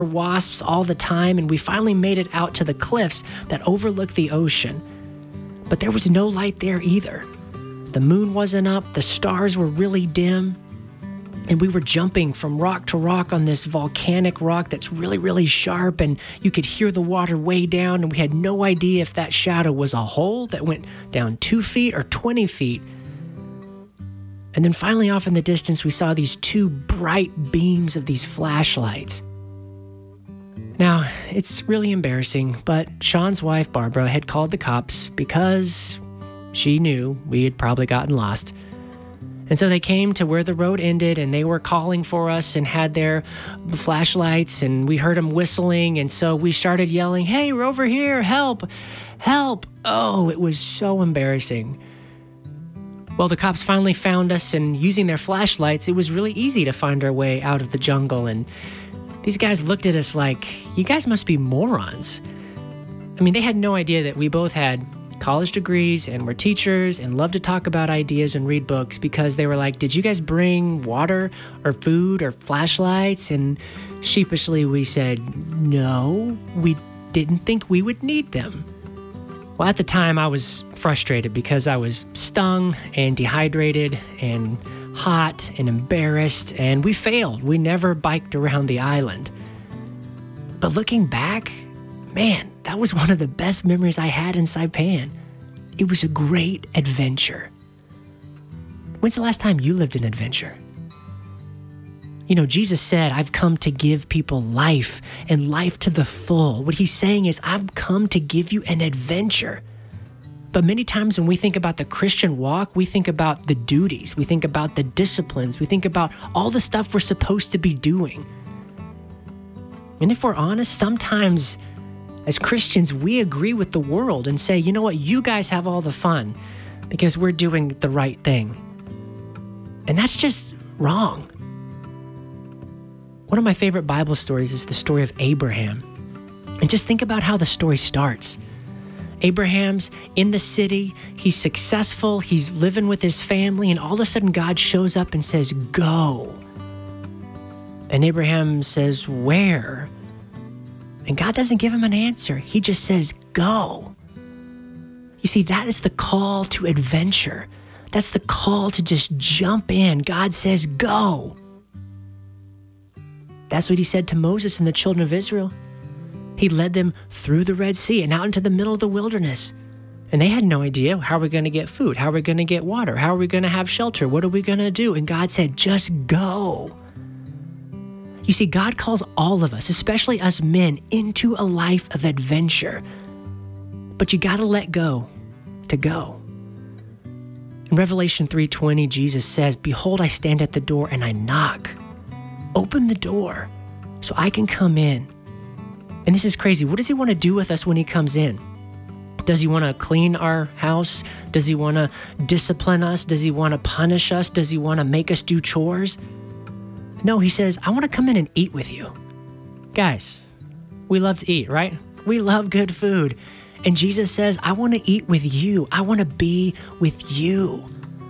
wasps all the time, and we finally made it out to the cliffs that overlook the ocean. But there was no light there either. The moon wasn't up, the stars were really dim, and we were jumping from rock to rock on this volcanic rock that's really, really sharp, and you could hear the water way down, and we had no idea if that shadow was a hole that went down 2 feet or 20 feet. And then finally off in the distance, we saw these two bright beams of these flashlights. Now, it's really embarrassing, but Sean's wife, Barbara, had called the cops because she knew we had probably gotten lost. And so they came to where the road ended, and they were calling for us and had their flashlights, and we heard them whistling, and so we started yelling, "Hey, we're over here, help, help." Oh, it was so embarrassing. Well, the cops finally found us, and using their flashlights, it was really easy to find our way out of the jungle, and these guys looked at us like, "You guys must be morons." I mean, they had no idea that we both had college degrees and were teachers and loved to talk about ideas and read books, because they were like, "Did you guys bring water or food or flashlights?" And sheepishly we said, "No, we didn't think we would need them." Well, at the time I was frustrated because I was stung and dehydrated and hot and embarrassed, and we failed. We never biked around the island. But looking back, man, that was one of the best memories I had in Saipan. It was a great adventure. When's the last time you lived an adventure? You know, Jesus said, "I've come to give people life and life to the full." What he's saying is, I've come to give you an adventure. But many times when we think about the Christian walk, we think about the duties, we think about the disciplines, we think about all the stuff we're supposed to be doing. And if we're honest, sometimes as Christians, we agree with the world and say, "You know what, you guys have all the fun because we're doing the right thing." And that's just wrong. One of my favorite Bible stories is the story of Abraham. And just think about how the story starts. Abraham's in the city, he's successful, he's living with his family, and all of a sudden God shows up and says, "Go." And Abraham says, "Where?" And God doesn't give him an answer. He just says, "Go." You see, that is the call to adventure. That's the call to just jump in. God says, "Go." That's what he said to Moses and the children of Israel. He led them through the Red Sea and out into the middle of the wilderness. And they had no idea, how are we going to get food? How are we going to get water? How are we going to have shelter? What are we going to do? And God said, "Just go." You see, God calls all of us, especially us men, into a life of adventure. But you got to let go to go. In Revelation 3:20, Jesus says, "Behold, I stand at the door and I knock. Open the door so I can come in." And this is crazy. What does he want to do with us when he comes in? Does he want to clean our house? Does he want to discipline us? Does he want to punish us? Does he want to make us do chores? No, he says, "I want to come in and eat with you." Guys, we love to eat, right? We love good food. And Jesus says, "I want to eat with you. I want to be with you."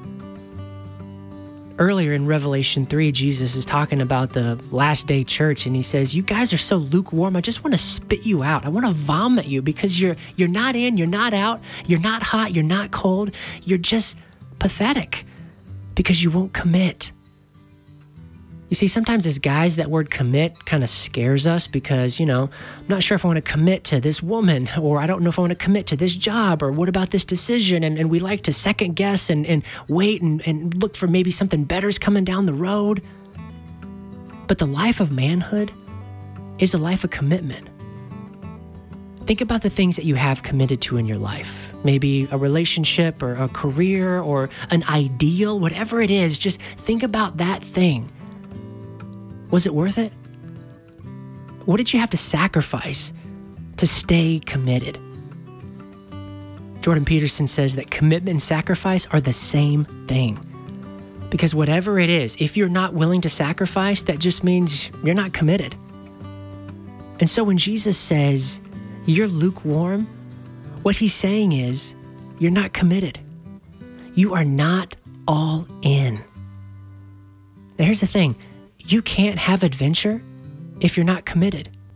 Earlier in Revelation 3, Jesus is talking about the last day church, and he says, "You guys are so lukewarm. I just want to spit you out. I want to vomit you because you're not in, you're not out, you're not hot, you're not cold. You're just pathetic because you won't commit." You see, sometimes as guys, that word commit kind of scares us because, I'm not sure if I want to commit to this woman, or I don't know if I want to commit to this job, or what about this decision? And we like to second guess and wait and look for maybe something better's coming down the road. But the life of manhood is a life of commitment. Think about the things that you have committed to in your life. Maybe a relationship or a career or an ideal, whatever it is, just think about that thing. Was it worth it? What did you have to sacrifice to stay committed? Jordan Peterson says that commitment and sacrifice are the same thing. Because whatever it is, if you're not willing to sacrifice, that just means you're not committed. And so when Jesus says, "You're lukewarm," what he's saying is, you're not committed. You are not all in. Now here's the thing. You can't have adventure if you're not committed.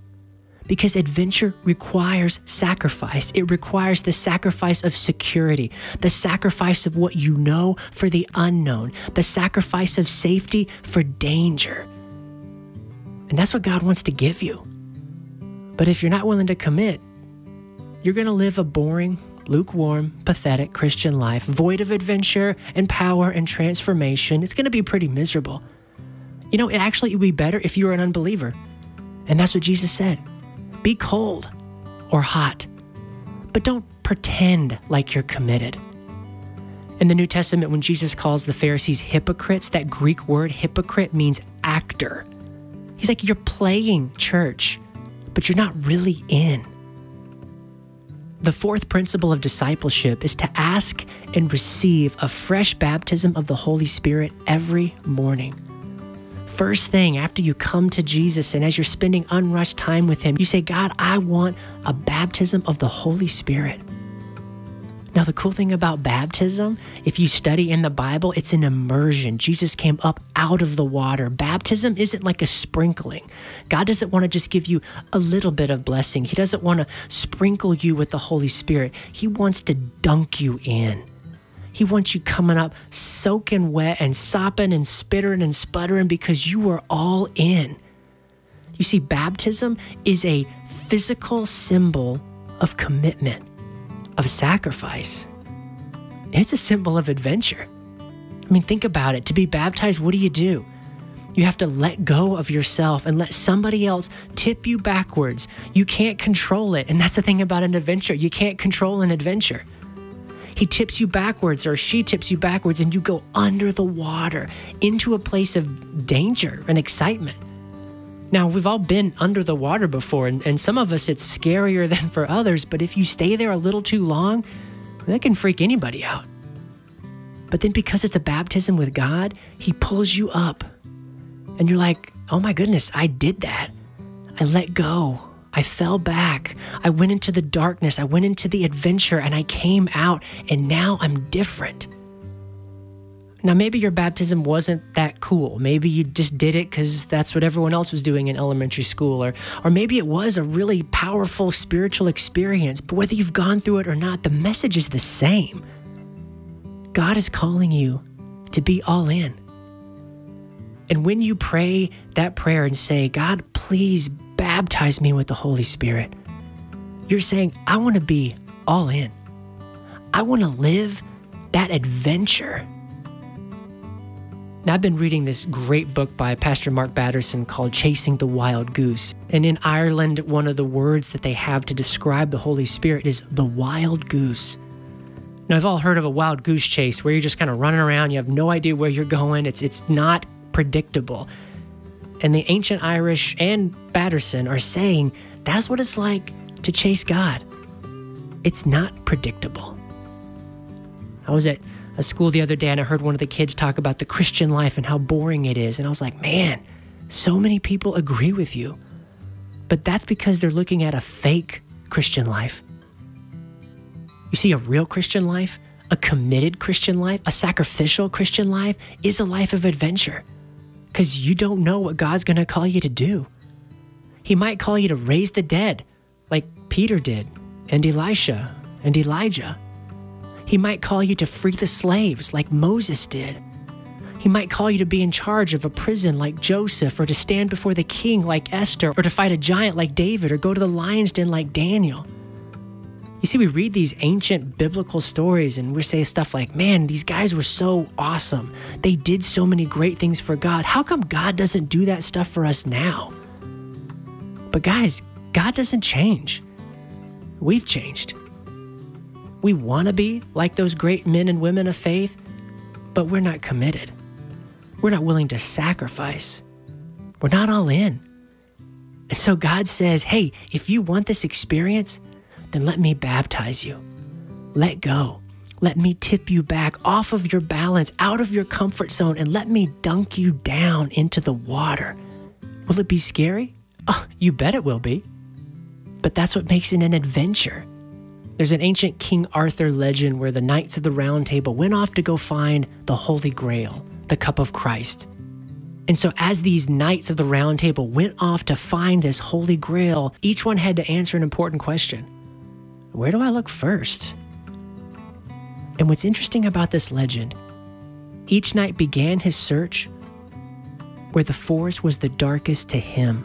Because adventure requires sacrifice. It requires the sacrifice of security, the sacrifice of what you know for the unknown, the sacrifice of safety for danger. And that's what God wants to give you. But if you're not willing to commit, you're going to live a boring, lukewarm, pathetic Christian life, void of adventure and power and transformation. It's going to be pretty miserable. You know, it would be better if you were an unbeliever. And that's what Jesus said. Be cold or hot, but don't pretend like you're committed. In the New Testament, when Jesus calls the Pharisees hypocrites, that Greek word hypocrite means actor. He's like, you're playing church, but you're not really in. The fourth principle of discipleship is to ask and receive a fresh baptism of the Holy Spirit every morning. First thing after you come to Jesus and as you're spending unrushed time with Him, you say, God, I want a baptism of the Holy Spirit. Now, the cool thing about baptism, if you study in the Bible, it's an immersion. Jesus came up out of the water. Baptism isn't like a sprinkling. God doesn't want to just give you a little bit of blessing. He doesn't want to sprinkle you with the Holy Spirit. He wants to dunk you in. He wants you coming up soaking wet and sopping and spittering and sputtering because you are all in. You see, baptism is a physical symbol of commitment, of sacrifice. It's a symbol of adventure. I mean, think about it. To be baptized, what do? You have to let go of yourself and let somebody else tip you backwards. You can't control it. And that's the thing about an adventure. You can't control an adventure. He tips you backwards or she tips you backwards and you go under the water into a place of danger and excitement. Now, we've all been under the water before, and some of us, it's scarier than for others, but if you stay there a little too long, that can freak anybody out. But then because it's a baptism with God, He pulls you up and you're like, oh my goodness, I did that. I let go. I fell back. I went into the darkness. I went into the adventure and I came out and now I'm different. Now, maybe your baptism wasn't that cool. Maybe you just did it because that's what everyone else was doing in elementary school. Or maybe it was a really powerful spiritual experience. But whether you've gone through it or not, the message is the same. God is calling you to be all in. And when you pray that prayer and say, God, please baptize me with the Holy Spirit, you're saying, I want to be all in. I want to live that adventure. Now, I've been reading this great book by Pastor Mark Batterson called Chasing the Wild Goose. And in Ireland, one of the words that they have to describe the Holy Spirit is the wild goose. Now, I've all heard of a wild goose chase where you're just kind of running around. You have no idea where you're going. It's not predictable. And the ancient Irish and Batterson are saying that's what it's like to chase God. It's not predictable. I was at a school the other day and I heard one of the kids talk about the Christian life and how boring it is. And I was like, man, so many people agree with you. But that's because they're looking at a fake Christian life. You see, a real Christian life, a committed Christian life, a sacrificial Christian life is a life of adventure. Because you don't know what God's going to call you to do. He might call you to raise the dead, like Peter did, and Elisha, and Elijah. He might call you to free the slaves, like Moses did. He might call you to be in charge of a prison like Joseph, or to stand before the king like Esther, or to fight a giant like David, or go to the lion's den like Daniel. You see, we read these ancient biblical stories and we say stuff like, man, these guys were so awesome. They did so many great things for God. How come God doesn't do that stuff for us now? But guys, God doesn't change. We've changed. We want to be like those great men and women of faith, but we're not committed. We're not willing to sacrifice. We're not all in. And so God says, hey, if you want this experience, then let me baptize you. Let go. Let me tip you back off of your balance, out of your comfort zone, and let me dunk you down into the water. Will it be scary? Oh, you bet it will be. But that's what makes it an adventure. There's an ancient King Arthur legend where the Knights of the Round Table went off to go find the Holy Grail, the cup of Christ. And so as these knights of the Round Table went off to find this Holy Grail, each one had to answer an important question. Where do I look first? And what's interesting about this legend, each knight began his search where the forest was the darkest to him.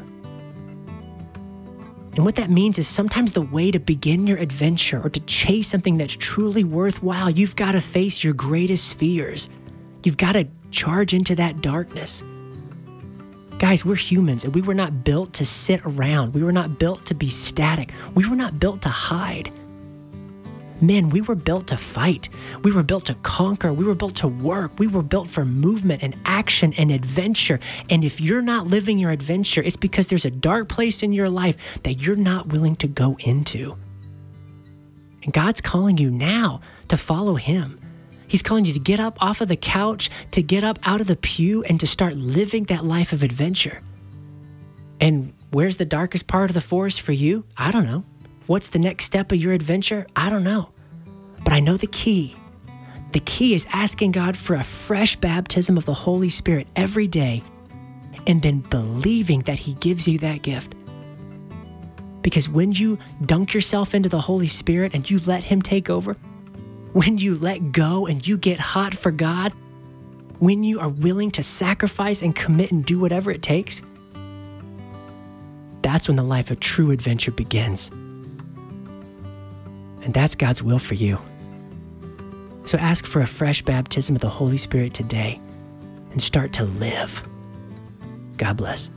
And what that means is sometimes the way to begin your adventure or to chase something that's truly worthwhile, you've got to face your greatest fears. You've got to charge into that darkness. Guys, we're humans and we were not built to sit around. We were not built to be static. We were not built to hide. Men, we were built to fight. We were built to conquer. We were built to work. We were built for movement and action and adventure. And if you're not living your adventure, it's because there's a dark place in your life that you're not willing to go into. And God's calling you now to follow Him. He's calling you to get up off of the couch, to get up out of the pew, and to start living that life of adventure. And where's the darkest part of the forest for you? I don't know. What's the next step of your adventure? I don't know. But I know the key. The key is asking God for a fresh baptism of the Holy Spirit every day, and then believing that He gives you that gift. Because when you dunk yourself into the Holy Spirit and you let Him take over, when you let go and you get hot for God, when you are willing to sacrifice and commit and do whatever it takes, that's when the life of true adventure begins. And that's God's will for you. So ask for a fresh baptism of the Holy Spirit today and start to live. God bless.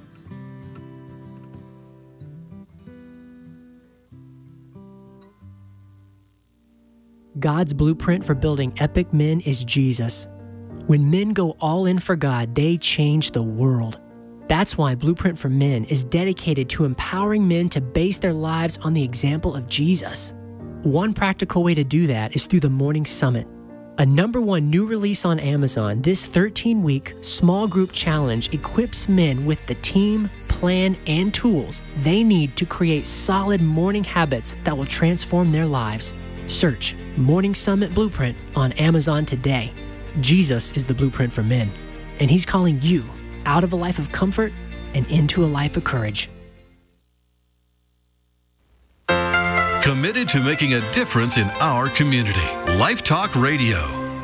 God's blueprint for building epic men is Jesus. When men go all in for God, they change the world. That's why Blueprint for Men is dedicated to empowering men to base their lives on the example of Jesus. One practical way to do that is through the Morning Summit. A #1 new release on Amazon, this 13-week small group challenge equips men with the team, plan, and tools they need to create solid morning habits that will transform their lives. Search Morning Summit Blueprint on Amazon today. Jesus is the blueprint for men, and He's calling you out of a life of comfort and into a life of courage. Committed to making a difference in our community. Life Talk Radio.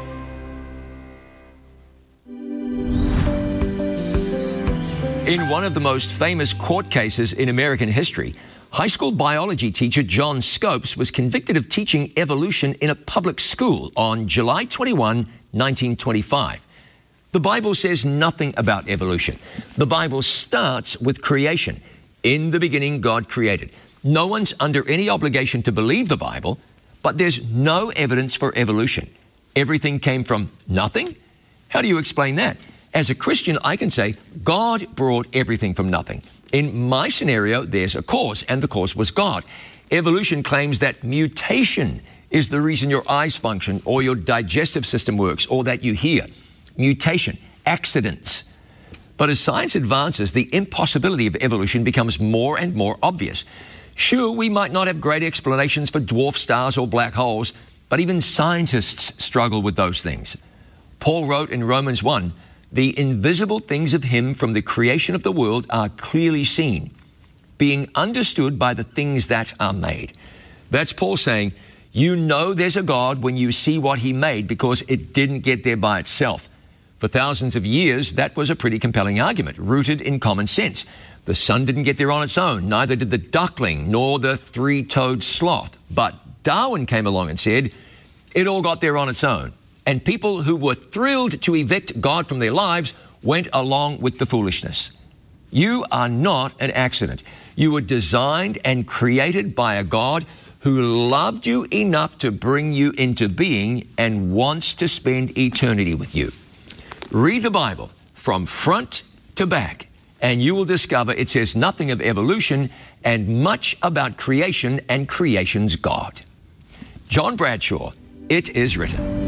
In one of the most famous court cases in American history, high school biology teacher John Scopes was convicted of teaching evolution in a public school on July 21, 1925. The Bible says nothing about evolution. The Bible starts with creation. In the beginning, God created. No one's under any obligation to believe the Bible, but there's no evidence for evolution. Everything came from nothing? How do you explain that? As a Christian, I can say God brought everything from nothing. In my scenario, there's a cause, and the cause was God. Evolution claims that mutation is the reason your eyes function, or your digestive system works, or that you hear. Mutation, accidents. But as science advances, the impossibility of evolution becomes more and more obvious. Sure, we might not have great explanations for dwarf stars or black holes, but even scientists struggle with those things. Paul wrote in Romans 1, "The invisible things of Him from the creation of the world are clearly seen, being understood by the things that are made." That's Paul saying, you know there's a God when you see what He made, because it didn't get there by itself. For thousands of years, that was a pretty compelling argument, rooted in common sense. The sun didn't get there on its own, neither did the duckling nor the three-toed sloth. But Darwin came along and said, it all got there on its own. And people who were thrilled to evict God from their lives went along with the foolishness. You are not an accident. You were designed and created by a God who loved you enough to bring you into being and wants to spend eternity with you. Read the Bible from front to back, and you will discover it says nothing of evolution and much about creation and creation's God. John Bradshaw, It Is Written.